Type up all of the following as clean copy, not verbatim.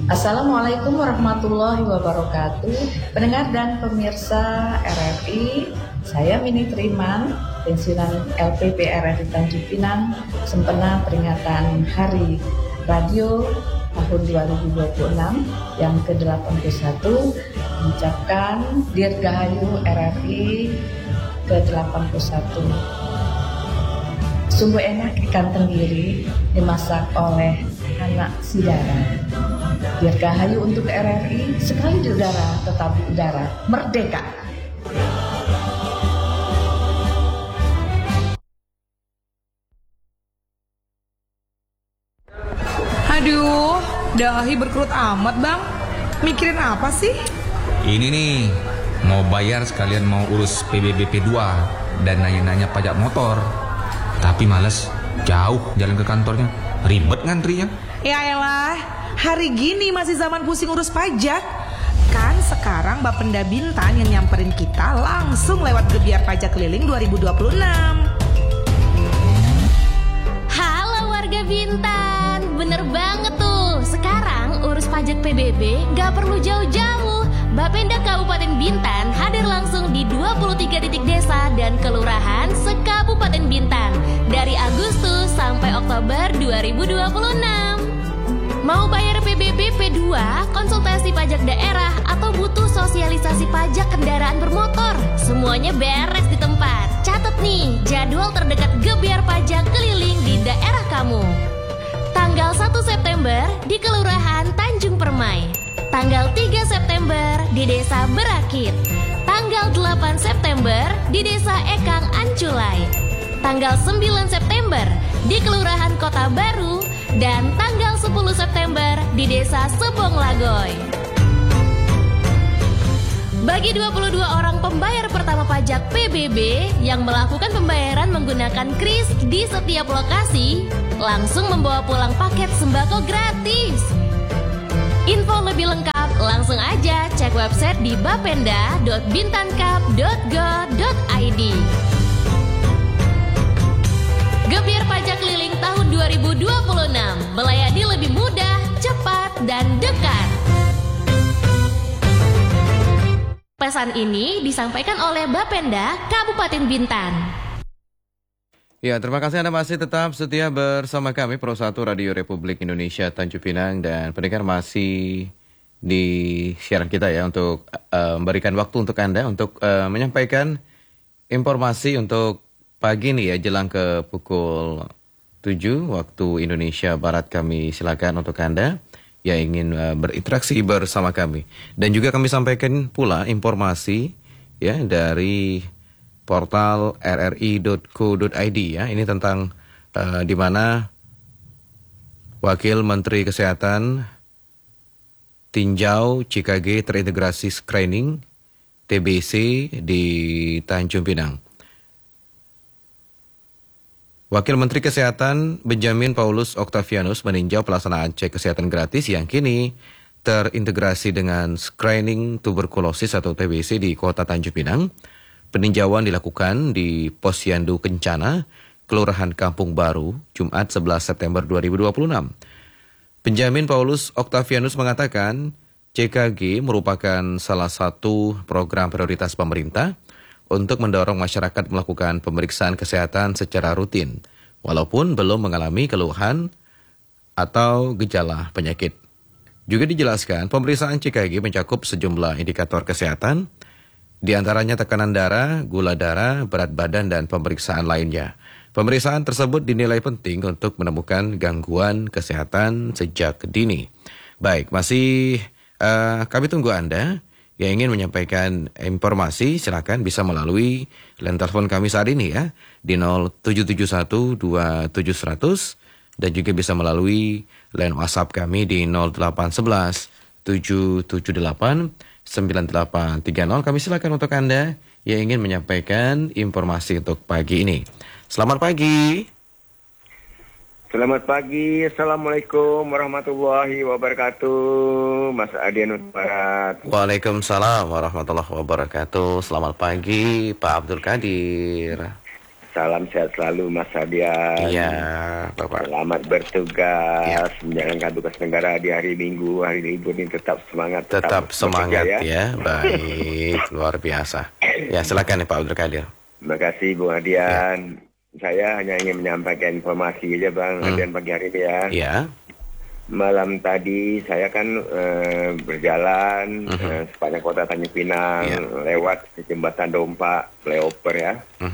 Assalamualaikum warahmatullahi wabarakatuh. Pendengar dan pemirsa RRI, saya Mini Triman, pensiunan LPP RRI Tanjung Pinang, sempena peringatan Hari Radio tahun 2026 yang ke-81, mengucapkan Dirgahayu RRI ke-81. Sungguh enak ikan tenggiri dimasak oleh anak sidara. Dirgahayu untuk RRI, sekali di udara, tetap di udara, merdeka. Aduh, dahi berkerut amat bang. Mikirin apa sih? Ini nih, mau bayar sekalian mau urus PBBP 2 dan nanya-nanya pajak motor. Tapi males, jauh jalan ke kantornya, ribet ngantrinya. Ya elah, hari gini masih zaman pusing urus pajak. Kan sekarang Bapenda Bintan yang nyamperin kita langsung lewat Gebiar Pajak Keliling 2026. Halo warga Bintan, bener banget tuh. Sekarang urus pajak PBB gak perlu jauh-jauh. Bapenda Kabupaten Bintan hadir langsung di 23 titik desa dan kelurahan se-Kabupaten Bintan dari Agustus sampai Oktober 2026. Mau bayar PBB P2, konsultasi pajak daerah, atau butuh sosialisasi pajak kendaraan bermotor? Semuanya beres di tempat. Catat nih, jadwal terdekat Gebiar Pajak Keliling di daerah kamu. Tanggal 1 September di Kelurahan Tanjung Permai. Tanggal 3 September di Desa Berakit. Tanggal 8 September di Desa Ekang Anculai. Tanggal 9 September di Kelurahan Kota Baru. Dan tanggal 10 September di Desa Sebong Lagoy. Bagi 22 orang pembayar pertama pajak PBB yang melakukan pembayaran menggunakan kris di setiap lokasi, langsung membawa pulang paket sembako gratis. Info lebih lengkap langsung aja cek website di bapenda.bintankap.go.id. Gebiar Pajak Keliling tahun 2026, melayani lebih mudah, cepat, dan dekat. Pesan ini disampaikan oleh Bapenda Kabupaten Bintan. Ya, terima kasih Anda masih tetap setia bersama kami Pro 1 Radio Republik Indonesia Tanjung Pinang, dan pendengar masih di siaran kita ya untuk memberikan waktu untuk Anda untuk menyampaikan informasi untuk pagi nih ya, jelang ke pukul 7 waktu Indonesia Barat. Kami silakan untuk Anda yang ingin berinteraksi bersama kami. Dan juga kami sampaikan pula informasi ya dari portal rri.co.id ya. Ini tentang di mana Wakil Menteri Kesehatan tinjau CKG terintegrasi screening TBC di Tanjung Pinang. Wakil Menteri Kesehatan Benjamin Paulus Octavianus meninjau pelaksanaan cek kesehatan gratis yang kini terintegrasi dengan screening tuberkulosis atau TBC di Kota Tanjung Pinang. Peninjauan dilakukan di Posyandu Kencana, Kelurahan Kampung Baru, Jumat 11 September 2026. Benjamin Paulus Octavianus mengatakan CKG merupakan salah satu program prioritas pemerintah untuk mendorong masyarakat melakukan pemeriksaan kesehatan secara rutin, walaupun belum mengalami keluhan atau gejala penyakit. Juga dijelaskan, pemeriksaan CKG mencakup sejumlah indikator kesehatan, di antaranya tekanan darah, gula darah, berat badan, dan pemeriksaan lainnya. Pemeriksaan tersebut dinilai penting untuk menemukan gangguan kesehatan sejak dini. Baik, masih kami tunggu Anda yang ingin menyampaikan informasi, silakan bisa melalui line telepon kami saat ini ya, di 0771-2700, dan juga bisa melalui line WhatsApp kami di 0811-778-9830. Kami silakan untuk Anda yang ingin menyampaikan informasi untuk pagi ini. Selamat pagi. Selamat pagi, Assalamualaikum warahmatullahi wabarakatuh, Mas Adian Barat. Waalaikumsalam warahmatullahi wabarakatuh. Selamat pagi, Pak Abdul Qadir. salam sehat selalu Mas Adian. Iya, Bapak. Selamat bertugas menjalankan tugas negara di hari Minggu, hari libur ini tetap semangat. Tetap semangat bekerja, ya. Baik, luar biasa. Ya, silakan nih Pak Abdul Qadir. Terima kasih Bung Adian. Saya hanya ingin menyampaikan informasi aja Bang Adian pagi hari ini ya. Iya. Malam tadi saya kan berjalan sepanjang kota Tanjung Pinang lewat jembatan Dompa flyover ya.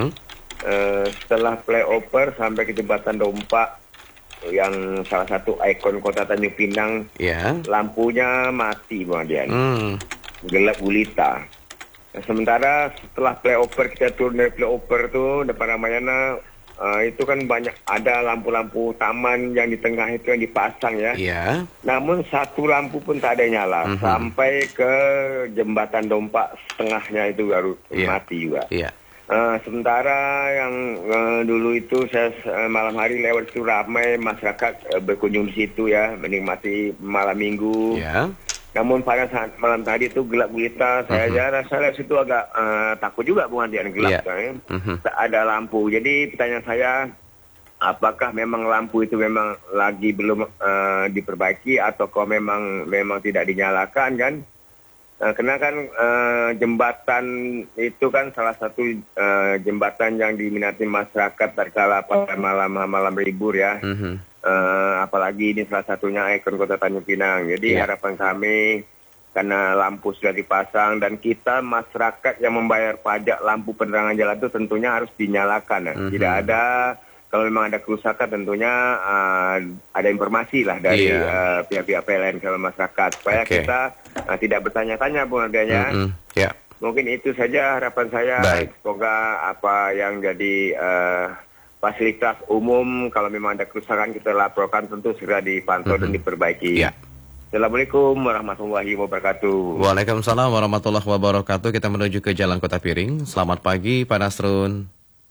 Setelah flyover sampai ke jembatan Dompa yang salah satu ikon kota Tanjung Pinang, lampunya mati Bang Adian, gelap gulita. Nah, sementara setelah flyover kita turun dari flyover tuh depan Ramayana. Itu kan banyak ada lampu-lampu taman yang di tengah itu yang dipasang ya. Iya. Namun satu lampu pun tak ada yang nyala sampai ke jembatan Dompa setengahnya itu baru mati juga. Iya. Sementara yang dulu itu saya malam hari lewat itu ramai masyarakat berkunjung di situ ya menikmati malam minggu. Iya. Namun pada saat malam tadi itu gelap gulita, saya rasa lihat situ agak takut juga Bung Adian, gelap kan. Tak ada lampu. Jadi pertanyaan saya, apakah memang lampu itu memang lagi belum diperbaiki atau kok memang tidak dinyalakan kan? Karena kan jembatan itu kan salah satu jembatan yang diminati masyarakat tatkala pada malam libur ya. Apalagi ini salah satunya ikon kota Tanjung Pinang. Jadi harapan kami karena lampu sudah dipasang dan kita masyarakat yang membayar pajak lampu penerangan jalan itu tentunya harus dinyalakan. Tidak ada, kalau memang ada kerusakan tentunya ada informasi lah dari pihak-pihak PLN ke masyarakat supaya kita tidak bertanya-tanya Bung Ardianya. Mungkin itu saja harapan saya. Semoga apa yang jadi fasilitas umum kalau memang ada kerusakan kita laporkan tentu segera dipantau dan diperbaiki. Assalamualaikum warahmatullahi wabarakatuh. Waalaikumsalam warahmatullahi wabarakatuh. Kita menuju ke Jalan Kota Piring. Selamat pagi Pak Nasrun.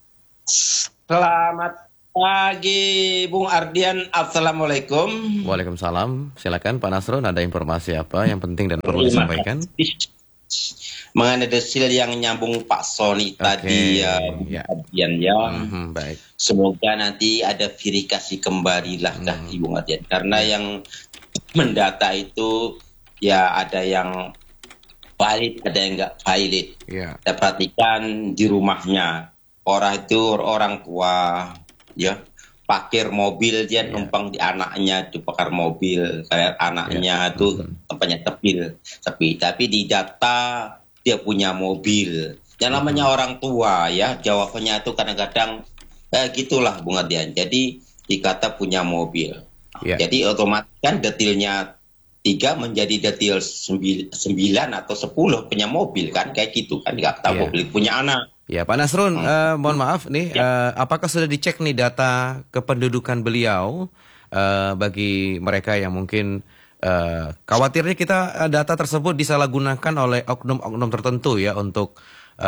Selamat pagi Bung Ardian. Assalamualaikum. Waalaikumsalam. Silakan Pak Nasrun, ada informasi apa yang penting dan perlu disampaikan? Mengenai desil yang nyambung Pak Sony tadi Ardian baik. Semoga nanti ada verifikasi kembali lah Bung Ardian, karena yang mendata itu ya ada yang valid, ada yang enggak valid. Kita perhatikan di rumahnya orang tua ya parkir mobil, dia numpang di anaknya di pakar mobil, kayak anaknya tuh tempatnya sepi, tapi di data dia punya mobil. Yang namanya orang tua ya, jawabannya itu kadang-kadang gitulah Bung Ardian. Jadi dikata punya mobil. Jadi otomatis kan detilnya 3 menjadi detil 9 atau 10 punya mobil kan, kayak gitu kan, nggak tahu mobil punya anak. Ya Pak Nasrun, mohon maaf nih, apakah sudah dicek nih data kependudukan beliau bagi mereka yang mungkin khawatirnya kita data tersebut disalahgunakan oleh oknum-oknum tertentu ya untuk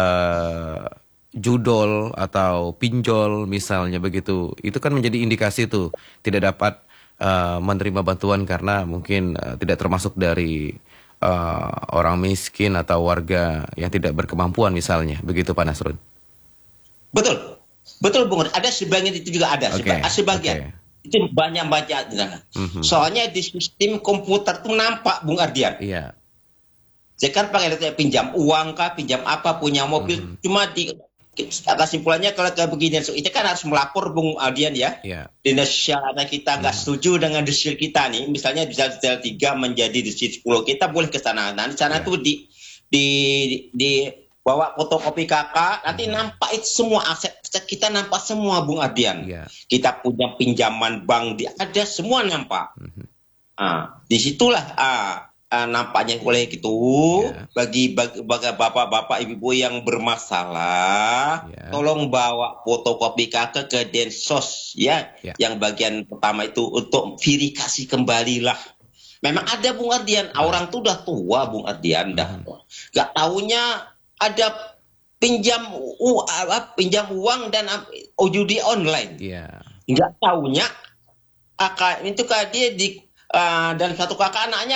judol atau pinjol misalnya begitu. Itu kan menjadi indikasi tuh tidak dapat menerima bantuan karena mungkin tidak termasuk dari orang miskin atau warga yang tidak berkemampuan misalnya. Begitu Pak Nasrun. Betul Bung. Ada sebagian itu juga ada. Sebagian. Itu banyak baca. Soalnya di sistem komputer tuh nampak Bung Ardian. Iya. Saya kan pakai pinjam uang kah, pinjam apa, punya mobil. Cuma di kesimpulannya kalau kayak begini, itu kan harus melapor Bung Ardian ya. Dinas Syariah kita nggak setuju dengan desil kita nih. Misalnya bisa desil 3 menjadi desil 10, kita boleh ke sana. Nah di sana tuh di bawa fotokopi kakak, nanti nampak itu semua aset kita, nampak semua Bung Ardian. Kita punya pinjaman bank, ada semua nampak. Disitulah nampaknya oleh gitu. Bagi bapak-bapak, ibu-ibu yang bermasalah, tolong bawa fotokopi kakak ke Densos ya. Yang bagian pertama itu untuk verifikasi kembalilah. Memang ada Bung Ardian, orang tuh udah tua Bung Ardian dah. Gak taunya ada pinjam uang dan judi online. Nggak taunya itu dia dan satu kakak anaknya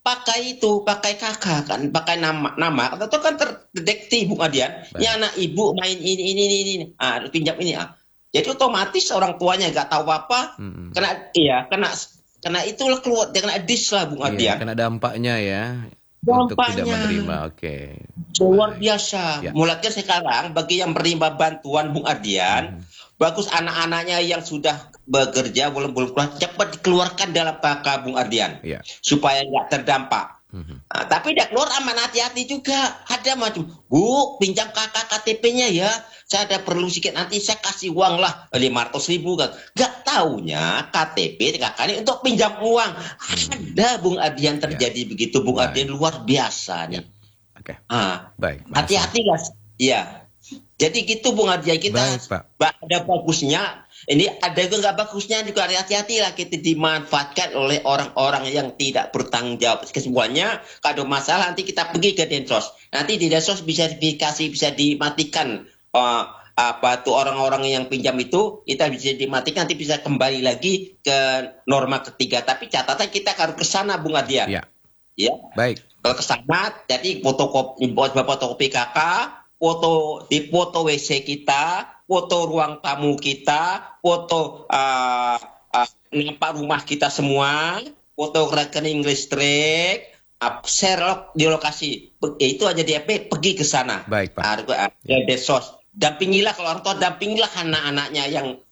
pakai kakak kan, pakai nama atau kan terdeteksi Bung Adian. Ini anak ibu main ini. Pinjam ini. Jadi otomatis orang tuanya nggak tahu apa, kena itulah keluar, kena dis lah Bung Adian. Kena dampaknya ya. Untuk tidak menerima, luar biasa. Mulai sekarang bagi yang menerima bantuan Bung Adian, bagus anak-anaknya yang sudah bekerja belum keluar, cepat dikeluarkan dalam kakak Bung Adian, supaya nggak terdampak. Tapi tidak keluar aman, hati-hati juga. Ada macam, Bu, pinjam kakak KTP-nya ya. Saya ada perlu sedikit, nanti saya kasih uang lah 500.000 kan. Gak taunya KTP kakaknya untuk pinjam uang. Ada Bung Adian terjadi begitu, Bung Adian luar biasa nih. Baik. Hati-hati guys. Ya. Jadi gitu Bung Adian, kita ada bagusnya. Ini ada juga nggak bagusnya juga, hati-hatilah kita dimanfaatkan oleh orang-orang yang tidak bertanggung jawab. Kesimpulannya, kalau masalah nanti kita pergi ke Densos. Nanti di Densos bisa verifikasi, bisa dimatikan orang-orang yang pinjam itu, kita bisa dimatikan, nanti bisa kembali lagi ke norma ketiga. Tapi catatan kita harus ke sana Bung Adian. Ya. Baik. Kalau ke sana, jadi fotokopi KK, foto WC kita, foto ruang tamu kita, foto nampak rumah kita semua, foto rekening listrik, share di lokasi. Itu aja dia pergi ke sana. Baik, Pak. Desos. Dampingilah kalau orang tua, dampingilah anak-anaknya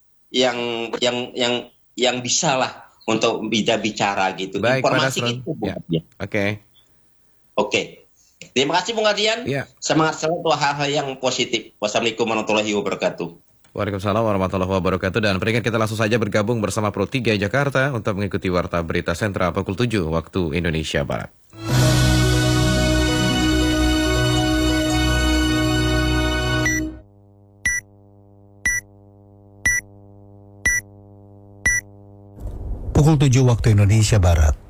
yang bisa lah untuk bisa bicara gitu. Baik, informasi gitu. Oke. Terima kasih Bung Adian. Semangat selalu untuk hal-hal yang positif. Wassalamualaikum warahmatullahi wabarakatuh. Waalaikumsalam warahmatullahi wabarakatuh. Dan berikan kita langsung saja bergabung bersama Pro 3 Jakarta untuk mengikuti Warta Berita Sentral pukul 7 waktu Indonesia Barat. Pukul 7 waktu Indonesia Barat.